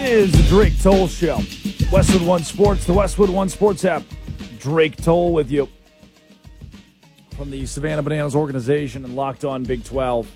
is the Drake Toll Show. Westwood One Sports, the Westwood One Sports app. Drake Toll with you from the Savannah Bananas organization and Locked On Big 12.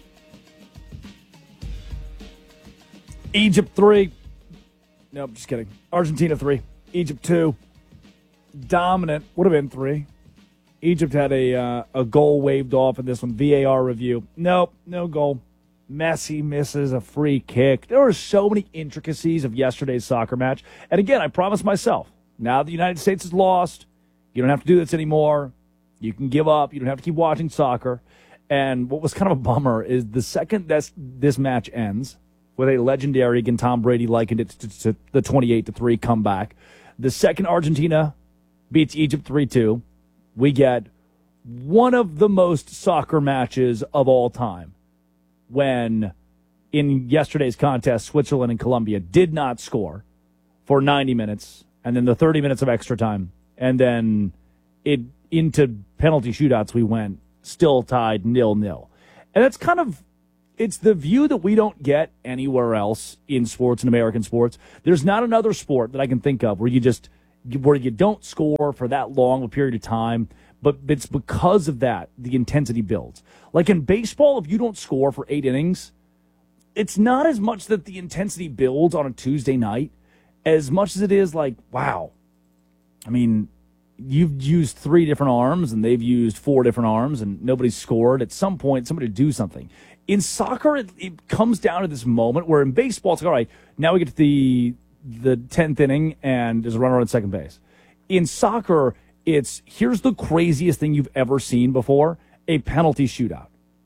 Egypt 3. Nope, just kidding. Argentina 3. Egypt 2. Dominant. Would have been 3. Egypt had a goal waved off in this one. VAR review. Nope, no goal. Messi misses a free kick. There were so many intricacies of yesterday's soccer match. And again, I promised myself, now the United States is lost, you don't have to do this anymore. You can give up. You don't have to keep watching soccer. And what was kind of a bummer is the second this match ends, with a legendary, again, Tom Brady likened it to the 28-3 comeback. The second Argentina beats Egypt 3-2, we get one of the most soccer matches of all time. When in yesterday's contest, Switzerland and Colombia did not score for 90 minutes, and then the 30 minutes of extra time, and then into penalty shootouts we went, still tied 0-0. And that's kind of, it's the view that we don't get anywhere else in sports and American sports. There's not another sport that I can think of where you don't score for that long a period of time, but it's because of that the intensity builds. Like in baseball, if you don't score for 8 innings, it's not as much that the intensity builds on a Tuesday night as much as it is like, wow. I mean, you've used 3 different arms and they've used 4 different arms and nobody's scored. At some point, somebody do something. In soccer, it comes down to this moment where in baseball, it's like, all right, now we get to the 10th inning and there's a runner on second base. In soccer, it's here's the craziest thing you've ever seen before, a penalty shootout.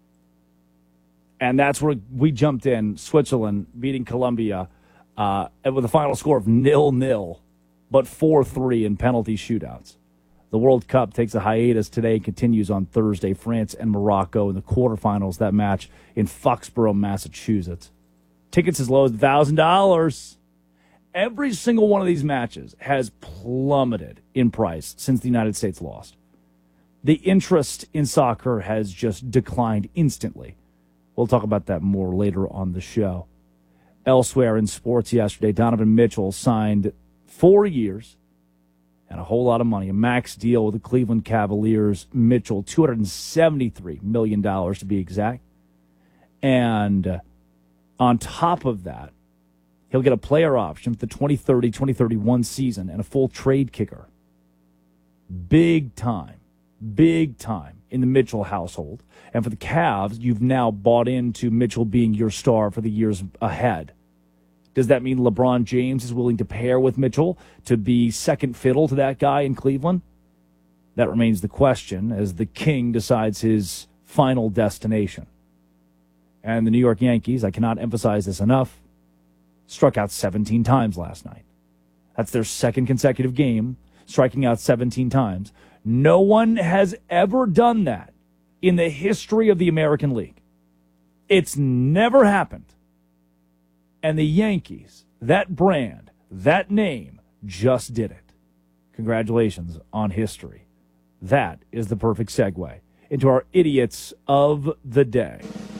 And that's where we jumped in, Switzerland beating Colombia with a final score of 0-0, but 4-3 in penalty shootouts. The World Cup takes a hiatus today and continues on Thursday. France and Morocco in the quarterfinals, that match in Foxborough, Massachusetts. Tickets as low as $1,000. Every single one of these matches has plummeted in price since the United States lost. The interest in soccer has just declined instantly. We'll talk about that more later on the show. Elsewhere in sports yesterday, Donovan Mitchell signed 4 years and a whole lot of money, a max deal with the Cleveland Cavaliers. Mitchell, $273 million to be exact. And on top of that, he'll get a player option for the 2030-2031 season and a full trade kicker. Big time in the Mitchell household. And for the Cavs, you've now bought into Mitchell being your star for the years ahead. Does that mean LeBron James is willing to pair with Mitchell to be second fiddle to that guy in Cleveland? That remains the question as the King decides his final destination. And the New York Yankees, I cannot emphasize this enough, struck out 17 times last night. That's their second consecutive game, striking out 17 times. No one has ever done that in the history of the American League. It's never happened. And the Yankees, that brand, that name, just did it. Congratulations on history. That is the perfect segue into our Idiots of the Day.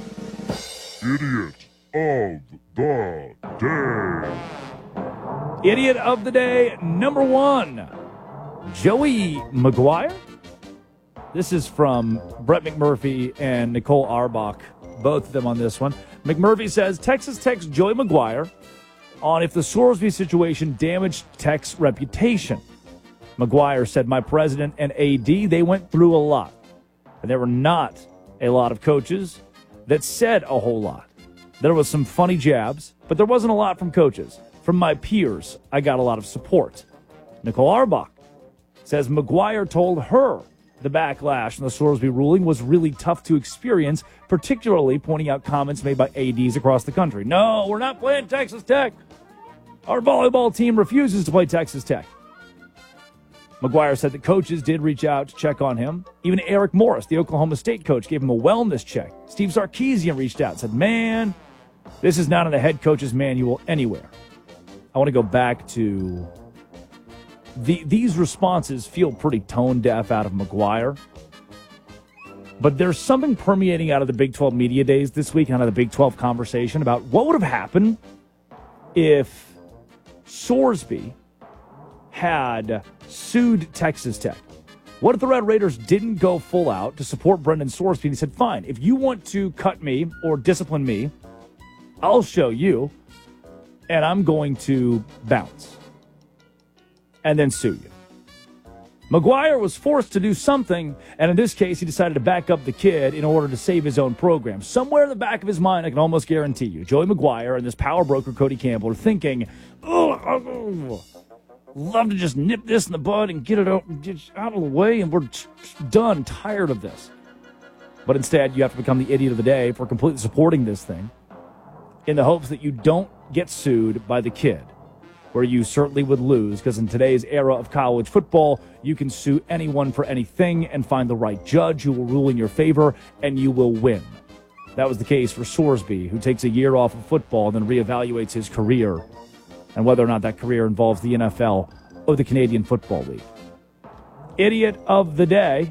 Idiot of the Day. Idiot of the Day, number 1, Joey Maguire. This is from Brett McMurphy and Nicole Auerbach, both of them on this one. McMurphy says, Texas Tech's Joey Maguire on if the Sorsby situation damaged Tech's reputation. Maguire said, my president and AD, they went through a lot. And there were not a lot of coaches that said a whole lot. There was some funny jabs, but there wasn't a lot from coaches. From my peers, I got a lot of support. Nicole Auerbach says Maguire told her the backlash from the Sorsby ruling was really tough to experience, particularly pointing out comments made by ADs across the country. No, we're not playing Texas Tech. Our volleyball team refuses to play Texas Tech. Maguire said that coaches did reach out to check on him. Even Eric Morris, the Oklahoma State coach, gave him a wellness check. Steve Sarkisian reached out and said, man, this is not in the head coach's manual anywhere. I want to go back to these responses feel pretty tone deaf out of Maguire. But there's something permeating out of the Big 12 media days this week and out of the Big 12 conversation about what would have happened if Sorsby had sued Texas Tech. What if the Red Raiders didn't go full out to support Brendan Sorsby? And he said, fine, if you want to cut me or discipline me, I'll show you, and I'm going to bounce and then sue you. McGuire was forced to do something, and in this case, he decided to back up the kid in order to save his own program. Somewhere in the back of his mind, I can almost guarantee you, Joey McGuire and this power broker, Cody Campbell, are thinking, love to just nip this in the bud and get it out of the way, and we're done, tired of this. But instead, you have to become the idiot of the day for completely supporting this thing in the hopes that you don't get sued by the kid, where you certainly would lose, because in today's era of college football, you can sue anyone for anything and find the right judge who will rule in your favor, and you will win. That was the case for Sorsby, who takes a year off of football and then reevaluates his career and whether or not that career involves the NFL or the Canadian Football League. Idiot of the day,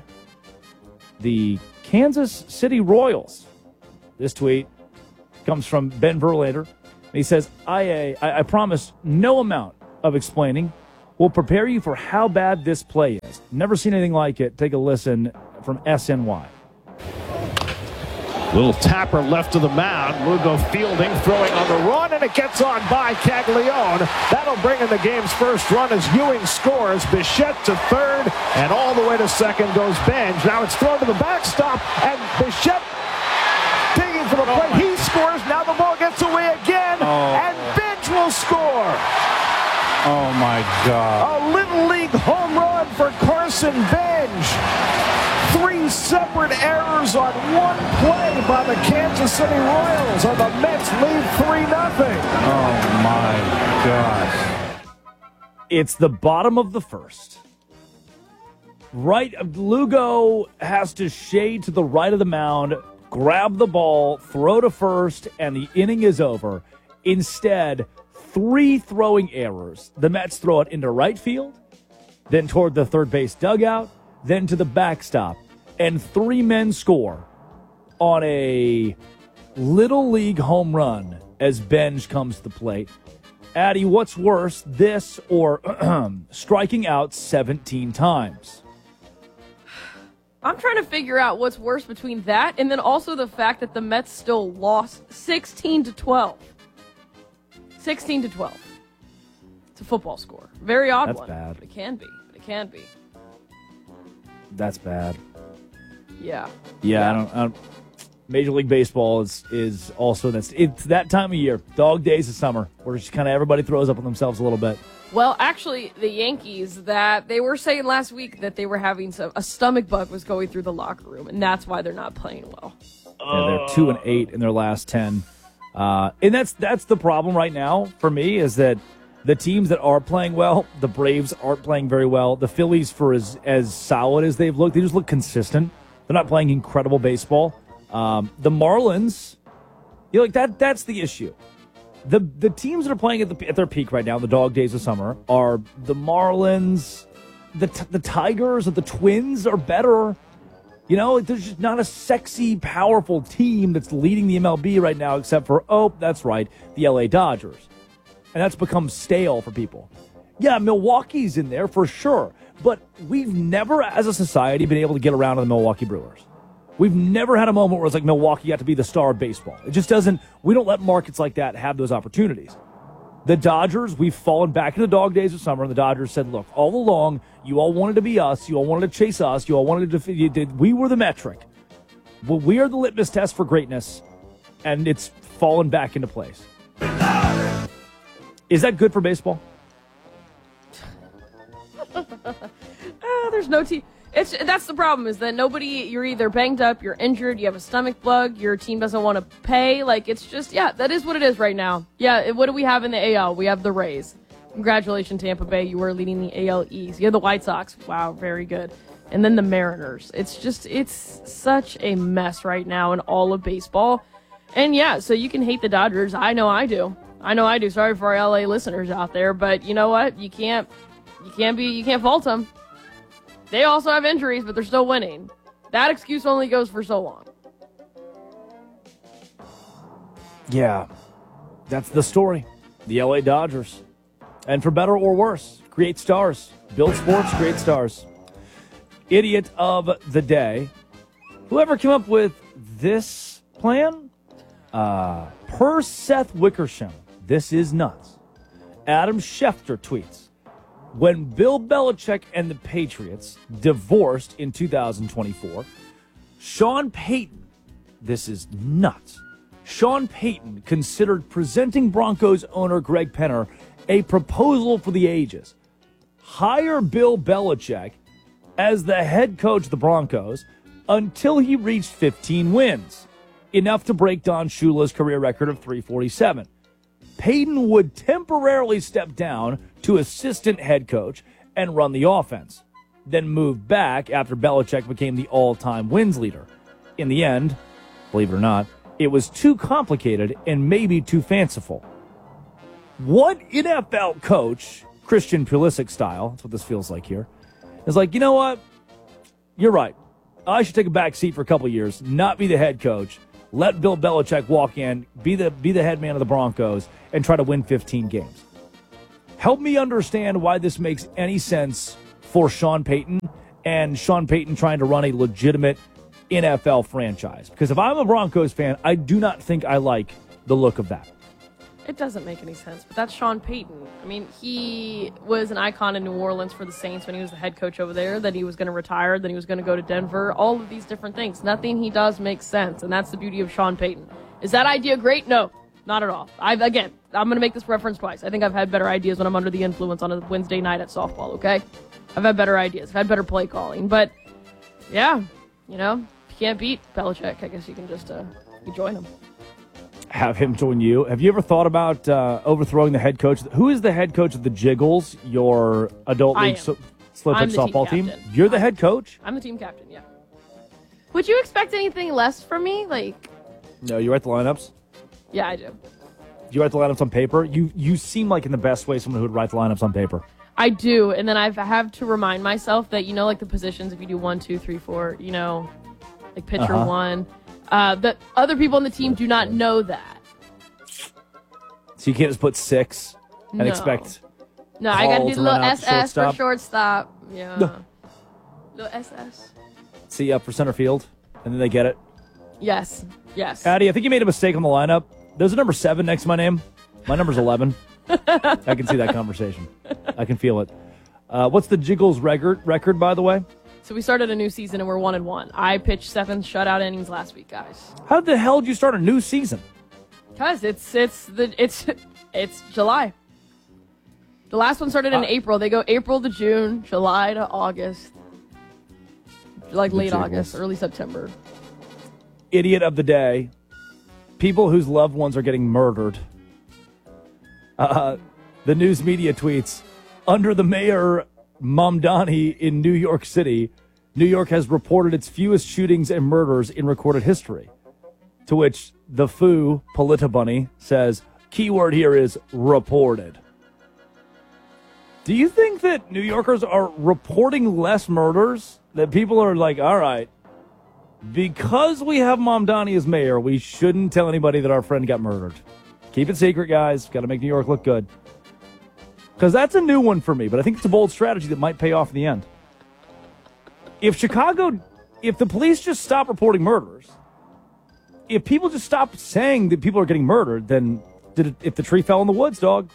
the Kansas City Royals. This tweet comes from Ben Verlander. He says, I promise no amount of explaining will prepare you for how bad this play is. Never seen anything like it. Take a listen from SNY. Little tapper left to the mound. Lugo fielding, throwing on the run, and it gets on by Caglione. That'll bring in the game's first run as Ewing scores. Bichette to third, and all the way to second goes Benj. Now it's thrown to the backstop, and Bichette digging for the plate. He scores. Now the ball gets away again, and Benj will score. Oh, my God. A Little League home run for Carson Benj. 3 separate errors on one play by the Kansas City Royals, and the Mets lead 3-0. Oh, my gosh. It's the bottom of the first. Right, Lugo has to shade to the right of the mound, grab the ball, throw to first, and the inning is over. Instead, 3 throwing errors. The Mets throw it into right field, then toward the third base dugout, then to the backstop, and 3 men score on a Little League home run as Benj comes to the plate. Addy, what's worse, this or striking out 17 times? I'm trying to figure out what's worse between that and then also the fact that the Mets still lost 16-12. 16-12. It's a football score. Very odd That's one. bad. It can be. It can be. That's bad. Yeah. Yeah, I don't Major League Baseball is also it's that time of year, dog days of summer, where just kind of everybody throws up on themselves a little bit. Well, actually, the Yankees, that they were saying last week that they were having a stomach bug was going through the locker room, and that's why they're not playing well. Yeah, they're 2-8 in their last 10, and that's the problem right now for me, is that the teams that are playing well, the Braves aren't playing very well. The Phillies, for as solid as they've looked, they just look consistent. They're not playing incredible baseball. The Marlins, that's the issue. The teams that are playing at their peak right now, the dog days of summer, are the Marlins, the Tigers, or the Twins are better. There's just not a sexy, powerful team that's leading the MLB right now, except for, that's right, the LA Dodgers. And that's become stale for people. Yeah, Milwaukee's in there for sure, but we've never, as a society, been able to get around to the Milwaukee Brewers. We've never had a moment where it's like Milwaukee got to be the star of baseball. It just doesn't. We don't let markets like that have those opportunities. The Dodgers, we've fallen back in the dog days of summer, and the Dodgers said, look, all along, you all wanted to be us. You all wanted to chase us. You all wanted to defeat. We were the metric. Well, we are the litmus test for greatness, and it's fallen back into place. Is that good for baseball? There's no team. That's the problem, is that you're either banged up, you're injured, you have a stomach bug, your team doesn't want to pay. It's just, that is what it is right now. Yeah, what do we have in the AL? We have the Rays. Congratulations, Tampa Bay. You are leading the AL East. You have the White Sox. Wow, very good. And then the Mariners. It's such a mess right now in all of baseball. And so you can hate the Dodgers. I know I do. Sorry for our LA listeners out there, but you know what? You can't fault them. They also have injuries, but they're still winning. That excuse only goes for so long. Yeah, that's the story. The LA Dodgers. And for better or worse, create stars. Build sports, create stars. Idiot of the day. Whoever came up with this plan? Per Seth Wickersham, this is nuts. Adam Schefter tweets, when Bill Belichick and the Patriots divorced in 2024, Sean Payton, this is nuts. Sean Payton considered presenting Broncos owner Greg Penner a proposal for the ages. Hire Bill Belichick as the head coach of the Broncos until he reached 15 wins, enough to break Don Shula's career record of 347. Payton would temporarily step down to assistant head coach and run the offense, then move back after Belichick became the all-time wins leader. In the end, believe it or not, it was too complicated and maybe too fanciful. What NFL coach, Christian Pulisic style, that's what this feels like here, is like, you know what? You're right. I should take a back seat for a couple years, not be the head coach, let Bill Belichick walk in, be the head man of the Broncos, and try to win 15 games. Help me understand why this makes any sense for Sean Payton and Sean Payton trying to run a legitimate NFL franchise. Because if I'm a Broncos fan, I do not think I like the look of that. It doesn't make any sense, but that's Sean Payton. I mean, he was an icon in New Orleans for the Saints when he was the head coach over there, then he was going to retire, then he was going to go to Denver, all of these different things. Nothing he does makes sense, and that's the beauty of Sean Payton. Is that idea great? No, not at all. I'm going to make this reference twice. I think I've had better ideas when I'm under the influence on a Wednesday night at softball, okay? I've had better ideas. I've had better play calling, but yeah, if you can't beat Belichick, I guess you can just you join him. Have him join you. Have you ever thought about overthrowing the head coach? Who is the head coach of the Jiggles, your adult league slow pitch softball team? You're the head coach? I'm the team captain, yeah. Would you expect anything less from me? No, you write the lineups? Yeah, I do. Do you write the lineups on paper? You seem like in the best way someone who would write the lineups on paper. I do, and then I have to remind myself that, like the positions, if you do 1, 2, 3, 4, like pitcher one, that other people on the team do not know that. So you can't just put 6 and expect. No, I got to do the little SS shortstop. for shortstop. Yeah. No. Little SS. See up for center field, and then they get it. Yes. Addy, I think you made a mistake on the lineup. There's a number 7 next to my name. My number's 11. I can see that conversation. I can feel it. What's the Jiggles record, by the way? So we started a new season and we're 1-1. I pitched 7 shutout innings last week, guys. How the hell did you start a new season? Because it's July. The last one started in April. They go April to June, July to August, like late August, early September. Idiot of the day. People whose loved ones are getting murdered. The news media tweets, under the mayor Mamdani in New York City, New York has reported its fewest shootings and murders in recorded history. To which the Foo, Polita Bunny, says, keyword here is reported. Do you think that New Yorkers are reporting less murders? That people are like, all right, because we have Mamdani as mayor, we shouldn't tell anybody that our friend got murdered. Keep it secret, guys. Got to make New York look good. Because that's a new one for me, but I think it's a bold strategy that might pay off in the end. If the police just stop reporting murders, if people just stop saying that people are getting murdered, then if the tree fell in the woods, dog.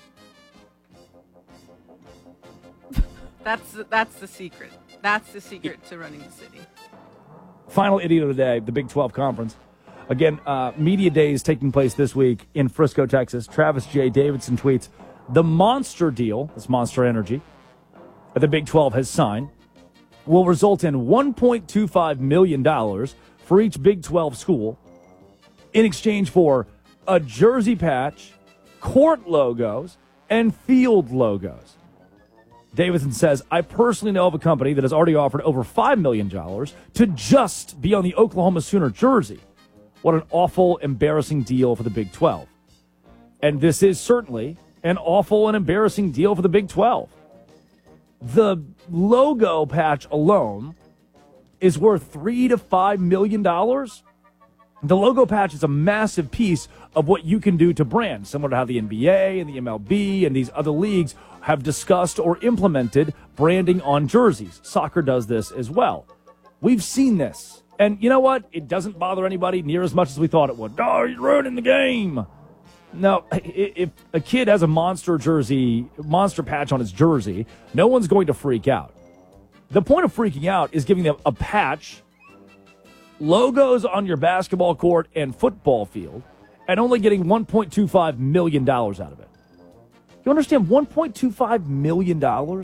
That's the secret. That's the secret to running the city. Final idiot of the day, the Big 12 Conference. Again, Media Days taking place this week in Frisco, Texas. Travis J. Davidson tweets, the Monster deal, this Monster Energy, that the Big 12 has signed, will result in $1.25 million for each Big 12 school in exchange for a jersey patch, court logos, and field logos. Davidson says, I personally know of a company that has already offered over $5 million to just be on the Oklahoma Sooner jersey. What an awful, embarrassing deal for the Big 12. And this is certainly an awful and embarrassing deal for the Big 12. The logo patch alone is worth $3 to $5 million. The logo patch is a massive piece of what you can do to brand, similar to how the NBA and the MLB and these other leagues have discussed or implemented branding on jerseys. Soccer does this as well. We've seen this. And you know what? It doesn't bother anybody near as much as we thought it would. Oh, you're ruining the game. No, if a kid has a monster patch on his jersey, no one's going to freak out. The point of freaking out is giving them a patch, logos on your basketball court and football field, and only getting $1.25 million out of it. You understand? $1.25 million?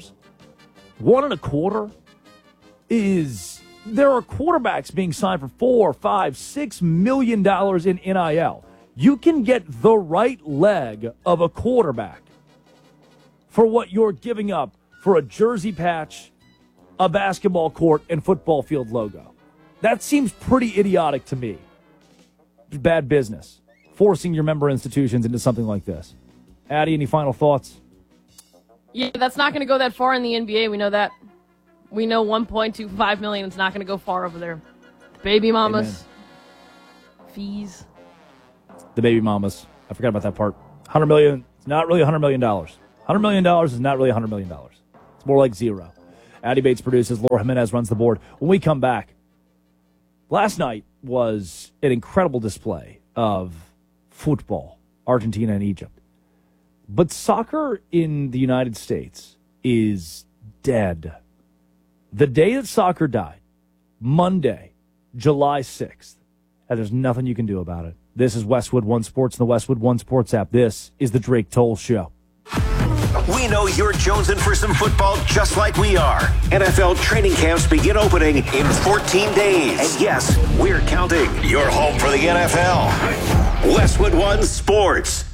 1.25 is... There are quarterbacks being signed for $4, $5, $6 million in NIL. You can get the right leg of a quarterback for what you're giving up for a jersey patch, a basketball court, and football field logo. That seems pretty idiotic to me. Bad business. Forcing your member institutions into something like this. Addie, any final thoughts? Yeah, that's not going to go that far in the NBA. We know that. We know $1.25 million is not going to go far over there. Baby mamas. Amen. Fees. The baby mamas. I forgot about that part. $100 million. It's not really $100 million. $100 million is not really $100 million. It's more like zero. Addie Bates produces. Laura Jimenez runs the board. When we come back, last night was an incredible display of football, Argentina and Egypt. But soccer in the United States is dead. The day that soccer died, Monday, July 6th, and there's nothing you can do about it. This is Westwood One Sports and the Westwood One Sports app. This is the Drake Toll Show. We know you're jonesing for some football just like we are. NFL training camps begin opening in 14 days. And yes, we're counting. You're home for the NFL. Westwood One Sports.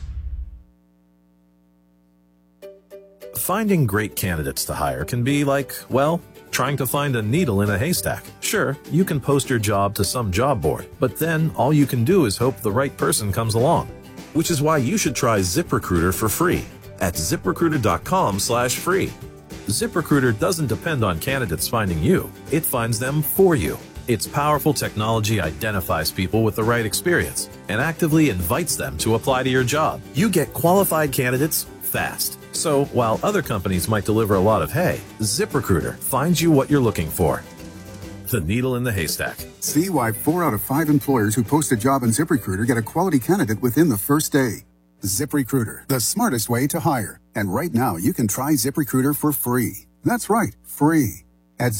Finding great candidates to hire can be like, well, trying to find a needle in a haystack. Sure, you can post your job to some job board, but then all you can do is hope the right person comes along. Which is why you should try ZipRecruiter for free at ZipRecruiter.com/free. ZipRecruiter doesn't depend on candidates finding you. It finds them for you. Its powerful technology identifies people with the right experience and actively invites them to apply to your job. You get qualified candidates fast. So while other companies might deliver a lot of hay, ZipRecruiter finds you what you're looking for. The needle in the haystack. See why 4 out of 5 employers who post a job on ZipRecruiter get a quality candidate within the first day. ZipRecruiter, the smartest way to hire. And right now, you can try ZipRecruiter for free. That's right, free. At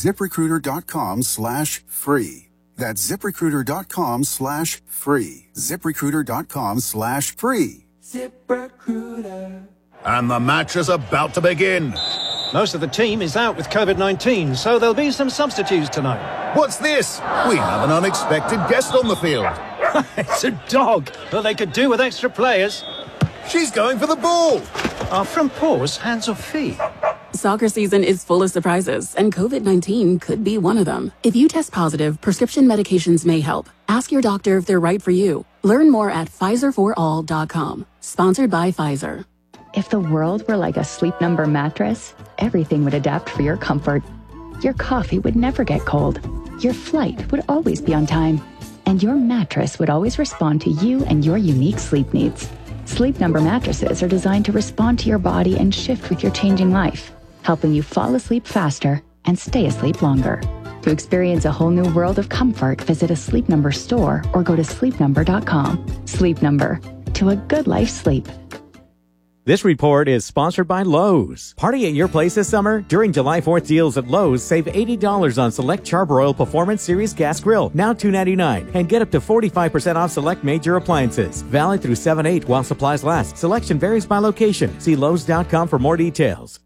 ZipRecruiter.com/free. That's ZipRecruiter.com/free. ZipRecruiter.com/free. ZipRecruiter. And the match is about to begin. Most of the team is out with COVID-19, so there'll be some substitutes tonight. What's this? We have an unexpected guest on the field. It's a dog. Well, they could do with extra players. She's going for the ball. Are front paws hands or feet? Soccer season is full of surprises, and COVID-19 could be one of them. If you test positive, prescription medications may help. Ask your doctor if they're right for you. Learn more at PfizerForAll.com. Sponsored by Pfizer. If the world were like a Sleep Number mattress, everything would adapt for your comfort. Your coffee would never get cold. Your flight would always be on time. And your mattress would always respond to you and your unique sleep needs. Sleep Number mattresses are designed to respond to your body and shift with your changing life, helping you fall asleep faster and stay asleep longer. To experience a whole new world of comfort, visit a Sleep Number store or go to sleepnumber.com. Sleep Number. To a good life sleep. This report is sponsored by Lowe's. Party at your place this summer? During July 4th deals at Lowe's, save $80 on select Charbroil Performance Series Gas Grill, now $2.99, and get up to 45% off select major appliances. Valid through 7/8 while supplies last. Selection varies by location. See Lowe's.com for more details.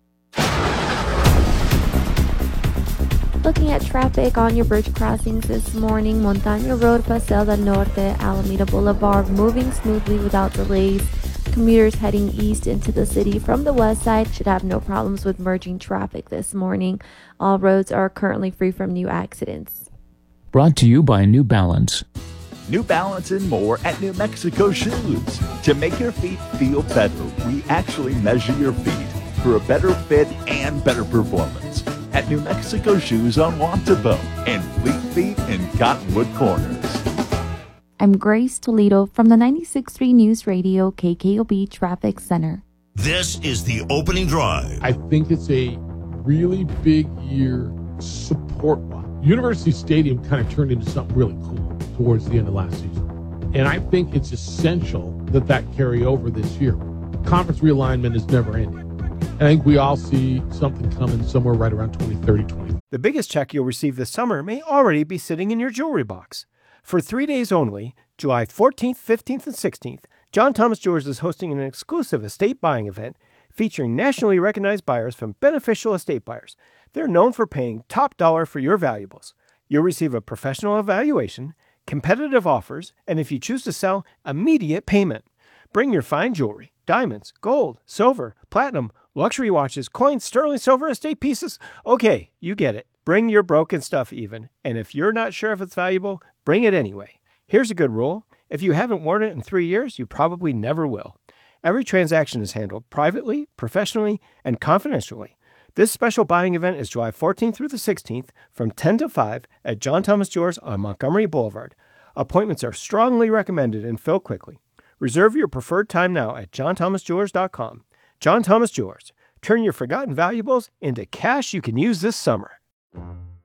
Looking at traffic on your bridge crossings this morning, Montaña Road, Paseo del Norte, Alameda Boulevard, moving smoothly without delays. Commuters heading east into the city from the west side should have no problems with merging traffic this morning. All roads are currently free from new accidents. Brought to you by New Balance. New Balance and more at New Mexico Shoes. To make your feet feel better, we actually measure your feet for a better fit and better performance. At New Mexico Shoes on Wantabo and Fleet Feet in Cottonwood Corners. I'm Grace Toledo from the 96.3 News Radio KKOB Traffic Center. This is the opening drive. I think it's a really big year support-wise. University Stadium kind of turned into something really cool towards the end of last season. And I think it's essential that carry over this year. Conference realignment is never ending. I think we all see something coming somewhere right around 2030. The biggest check you'll receive this summer may already be sitting in your jewelry box. For 3 days only, July 14th, 15th, and 16th, John Thomas Jewelers is hosting an exclusive estate buying event featuring nationally recognized buyers from Beneficial Estate Buyers. They're known for paying top dollar for your valuables. You'll receive a professional evaluation, competitive offers, and if you choose to sell, immediate payment. Bring your fine jewelry, diamonds, gold, silver, platinum, luxury watches, coins, sterling silver, estate pieces. Okay, you get it. Bring your broken stuff even. And if you're not sure if it's valuable, bring it anyway. Here's a good rule. If you haven't worn it in 3 years, you probably never will. Every transaction is handled privately, professionally, and confidentially. This special buying event is July 14th through the 16th from 10 to 5 at John Thomas Jewelers on Montgomery Boulevard. Appointments are strongly recommended and fill quickly. Reserve your preferred time now at johnthomasjewelers.com. John Thomas Jewelers. Turn your forgotten valuables into cash you can use this summer.